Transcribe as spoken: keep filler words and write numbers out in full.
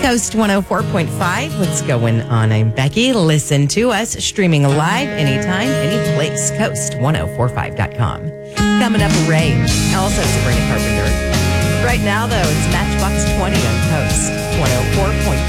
Coast one oh four point five. What's going on? I'm Becky. Listen to us streaming live anytime, any place. Coast ten forty-five dot com. Coming up, Ray. Also Sabrina Carpenter. Right now, though, it's Matchbox twenty on Coast one oh four point five.